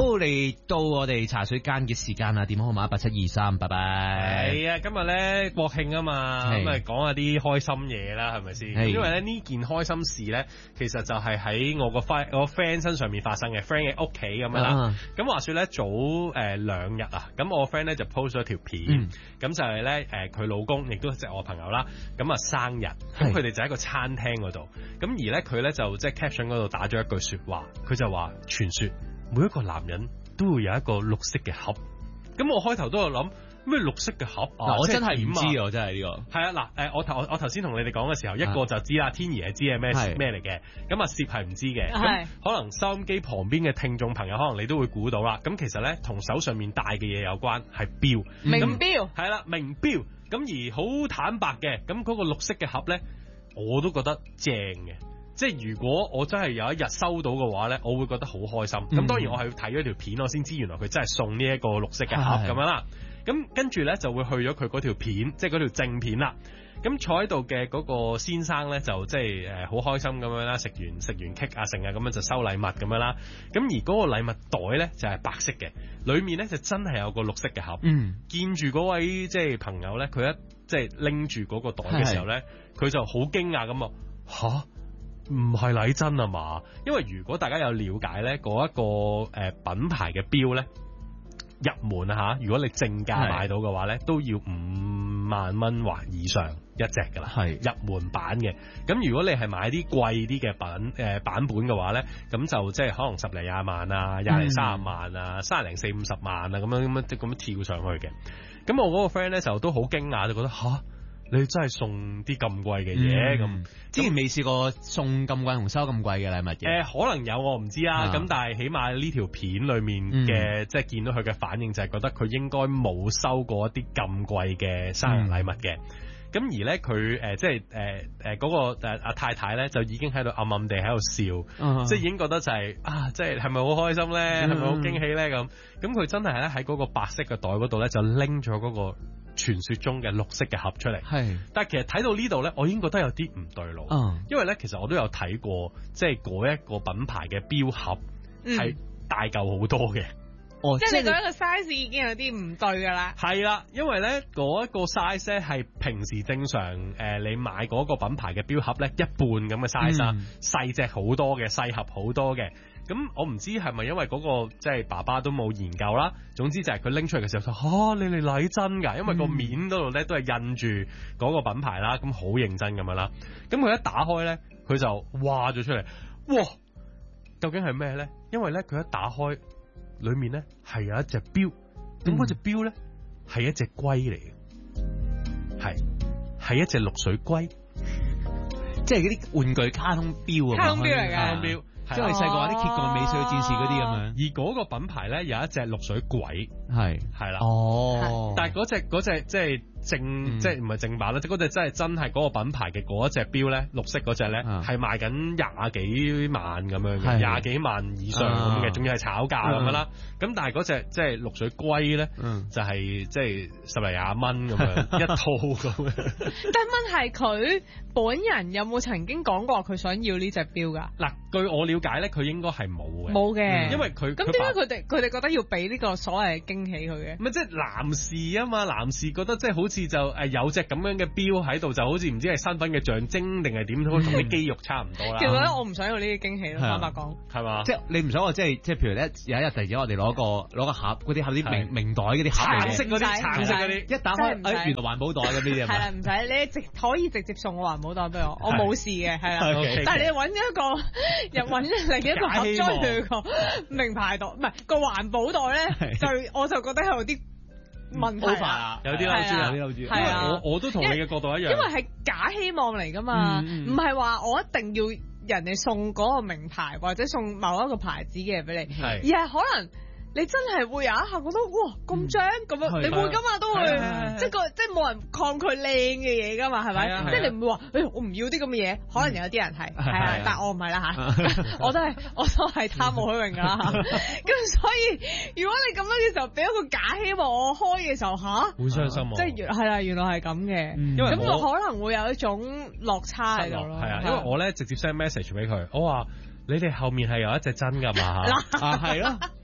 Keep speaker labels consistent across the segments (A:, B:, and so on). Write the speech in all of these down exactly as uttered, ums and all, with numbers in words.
A: 嚟到我哋茶水間嘅時間啦，電話號碼八七二三，拜拜。
B: 係啊，今日咧國慶啊嘛，咁咪講下啲開心嘢啦，係咪先？因為咧呢件開心事咧，其實就係喺我個 friend 我 friend 身上面發生嘅 friend 嘅屋企咁樣啦。咁、啊、話說咧早誒兩日啊，咁我 friend 咧就 post 咗條片，咁、嗯、就係咧誒佢老公亦都即係我朋友啦，咁啊生日，咁佢哋就喺個餐廳嗰度，咁而咧佢咧就即係 caption 嗰度打咗一句說話，佢就話傳說每一個男人都會有一個綠色嘅盒，咁我開頭都有諗咩綠色嘅盒啊，
A: 我真係唔知啊，真係呢個
B: 係啊嗱，誒我頭我頭先同你哋講嘅時候，一個就知啦，天兒係知係咩咩嚟嘅，咁啊攝係唔知嘅，咁可能收音機旁邊嘅聽眾朋友，可能你都會估到啦。咁其實咧同手上面戴嘅嘢有關，係錶，
C: 名錶
B: 係啦，名錶。咁而好坦白嘅，咁嗰個綠色嘅盒咧，我都覺得正嘅。即係如果我真係有一日收到嘅話咧，我會覺得好開心。咁、嗯、當然我係睇咗條片，我先知原來佢真係送呢一個綠色嘅盒咁樣啦。咁跟住咧就會去咗佢嗰條片，即係嗰條正片啦。咁坐喺度嘅嗰個先生咧就即係誒好開心咁樣啦，食完食完 cake 啊成啊咁樣就收禮物咁樣啦。咁而嗰個禮物袋咧就係白色嘅，裏面咧就真係有個綠色嘅盒。嗯，見住嗰位即係朋友咧，佢一即係拎住嗰個袋嘅時候咧，佢就好驚訝咁啊吓！唔係禮真啊嘛，因為如果大家有了解咧，嗰一個誒品牌嘅錶咧入門啊吓，如果你正價買到嘅話咧，都要五萬蚊或以上一隻噶啦，係入門版嘅。咁如果你係買啲貴啲嘅版誒版本嘅話咧，咁就即係可能十零廿萬啊，廿零三十萬啊，三零四五十萬啊，咁樣咁樣咁樣跳上去嘅。咁我嗰個 friend 咧就都好驚訝，就覺得吓。你真係送啲咁貴嘅嘢咁，嗯、之前未試過送咁貴同收咁貴嘅禮物嘅。誒、呃，可能有我唔知啊。咁、啊、但係起碼呢條片裏面嘅，嗯、即係見到佢嘅反應就係覺得佢應該冇收過一啲咁貴嘅生日禮物嘅。咁、嗯、而咧佢誒即係誒誒嗰個誒阿太太咧就已經喺度暗暗地喺度笑，啊、即係已經覺得就係、是、啊，即係係咪好開心咧？係咪好驚喜咧？咁咁佢真係咧喺嗰個白色嘅袋嗰度咧就拎咗嗰個傳說中嘅綠色嘅盒出嚟，係，但係其實睇到呢度咧，我已經覺得有啲唔對路，嗯、因為咧其實我都有睇過，即係嗰一個品牌嘅錶盒係大嚿好多嘅，
C: 哦，即係你覺得個 size 已經有啲唔對噶啦，
B: 係啦，因為咧嗰一個 size 咧係平時正常誒、呃、你買嗰個品牌嘅錶盒咧一半咁嘅 size 啊，細隻好多嘅，細盒好多嘅。咁我唔知係咪因為嗰、那個即係、就是、爸爸都冇研究啦，總之就係佢拎出嚟嘅時候就吓，你哋禮真㗎，因為個面嗰度咧都係印住嗰個品牌啦，咁好認真咁樣啦。咁佢一打開咧，佢就哇咗出嚟，哇！究竟係咩咧？因為咧佢一打開，裏面咧係有一隻錶，咁嗰隻錶咧係一隻龜嚟嘅，係係一隻綠水龜，
A: 即係嗰啲玩具卡通錶啊，
C: 卡通錶嚟㗎。
A: 即係我哋細個話啲揭過美少女戰士嗰啲咁樣，
B: 而嗰個品牌咧有一隻綠水鬼，
A: 係係啦，哦，
B: 但係嗰隻嗰隻即係正，嗯、即係唔係正版啦，即係嗰隻真係真係嗰個品牌嘅嗰一隻錶咧，綠色嗰隻咧係賣緊廿幾萬咁樣嘅，廿幾萬以上咁嘅，仲要係炒價咁樣啦。咁、嗯、但係嗰隻即係綠水龜咧，嗯、就係即係十零廿蚊咁樣一套咁樣。
C: 但係問題佢本人有冇曾經講過佢想要呢隻錶㗎？
B: 嗱，據我了解咧，佢應該係冇嘅，
C: 冇嘅，
B: 因為佢
C: 咁點解佢哋佢哋覺得要俾呢個所謂嘅驚喜佢嘅？
B: 唔係即係男士啊嘛，男士覺得即係好似就誒有隻咁樣嘅錶喺度，就好似唔知係身份嘅象徵定係點，同啲肌肉差唔多啦。
C: 其實咧，我唔想要呢啲驚喜咯，坦白講，
B: 係嘛？
A: 即係你唔想話即係即係譬如咧有一日突然間我哋攞個攞個盒嗰啲盒啲名名袋嗰啲盒，
B: 橙色嗰啲橙色嗰啲，
A: 一打開誒原來環保袋咁呢啲係咪？
C: 係啦，唔使你直可以直接送個環保袋俾我，我冇事嘅，係啦。但係你揾一個又揾另一個盒裝佢個名牌袋，唔係個環保袋咧，就我就覺得有啲問題啊，
B: 有啲嬲豬，有啲嬲豬。係啊，我我都同你嘅角度一樣，
C: 因為係假希望嚟噶嘛，唔係話我一定要人哋送嗰個名牌或者送某一個牌子嘅嘢俾你，而係可能。你真係會有一下覺得哇咁正咁樣，你會噶嘛都會，即係個即係冇人抗拒靚嘅嘢噶嘛，係咪？即係你唔會話，誒我唔要啲咁嘅嘢，可能有啲人係，係啊，但係我唔係啦嚇，我都係我都係貪慕虛榮㗎啦嚇。咁所以如果你咁樣嘅時候俾一個假希望我開嘅時候嚇，
B: 會傷心喎。
C: 即係係啦，原來係咁嘅，因為咁我可能會有一種落差喺度咯。
B: 係啊，因為我咧直接 send message 俾佢，我話你哋後面係有一隻真㗎嘛嚇，啊係咯。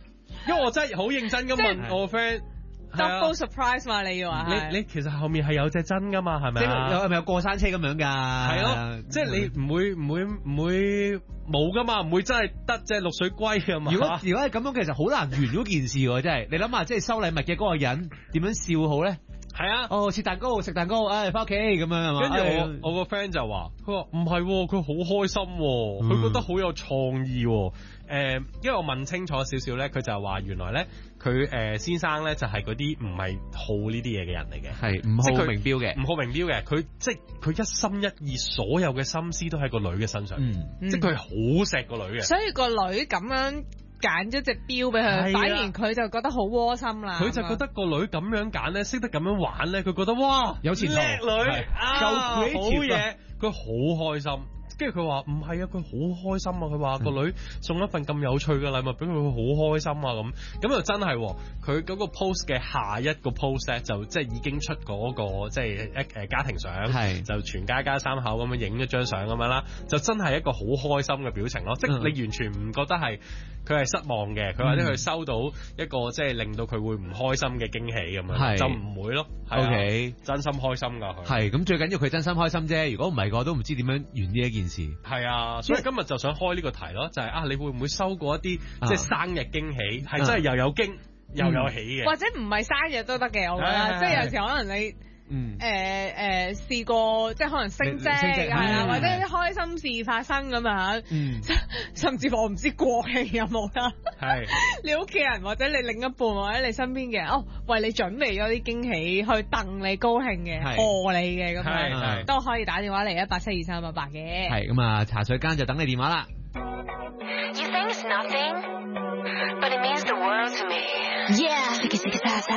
B: 因為我真係好認真咁問我個 friend。
C: double surprise 嘛，你要話
B: 你你其實後面係有隻針噶嘛，係咪啊？
A: 有係咪有過山車咁樣㗎？
B: 係咯，即係你唔會唔會唔會冇噶嘛，唔會真係得隻綠水龜㗎嘛。
A: 如果如果係咁樣，其實好難完嗰件事喎，真係。你諗下，即係收禮物嘅嗰個人點樣笑好咧？
B: 係啊，
A: 哦，切蛋糕食蛋糕，唉，翻屋企咁樣係嘛？
B: 跟住我我個 friend 就話，佢話唔係，佢好開心，佢、嗯、覺得好有創意。誒、呃，因為我問清楚少少咧，佢就話原來咧，佢誒、呃、先生咧就係嗰啲唔係好呢啲嘢嘅人嚟嘅，
A: 係唔好名錶嘅，
B: 唔好名錶嘅，佢即係佢一心一意，所有嘅心思都喺個女嘅身上，嗯、即係佢係好錫個女嘅，
C: 所以個女咁樣揀咗隻錶俾佢，反而佢就覺得好窩心啦。
B: 佢就覺得個女咁樣揀咧，識得咁樣玩咧，佢覺得哇有前途，叻女啊，好嘢，佢好開心。跟住佢話唔係啊，佢好開心啊！佢話個女送一份咁有趣嘅禮物俾佢，佢好開心啊！咁咁又真係，佢嗰個 post 嘅下一個 post 咧，就即係已經出嗰、嗰個即係一誒家庭相，係就全家家三口咁樣影一張相咁樣啦，就真係一個好開心嘅表情咯！嗯、即係你完全唔覺得係佢係失望嘅，佢或者佢收到一個即係令到佢會唔開心嘅驚喜咁樣，就唔會咯。O K，真心開心㗎佢。係咁最緊要佢真心開心啫，如果唔係個都唔知點樣完呢一件事。係啊，所以今日就想開呢個題咯，就係、是、啊，你會唔會收過一啲、啊、即係生日驚喜，係真係又有驚、嗯、又有喜嘅，
C: 或者唔係生日都得嘅，我覺得，即係有時可能你。嗯，誒誒試過即係可能升職係啦，或者啲開心事發生咁樣，嗯，甚至乎我唔知國慶有冇啦，係你屋企人或者你另一半或者你身邊嘅人，哦，為你準備咗啲驚喜去戥你高興嘅，賀你嘅咁樣，都可以打電話嚟一八七二三八八嘅。係咁啊，茶水間就等你電話啦。You think it's nothing, but it means the world to me. Yeah.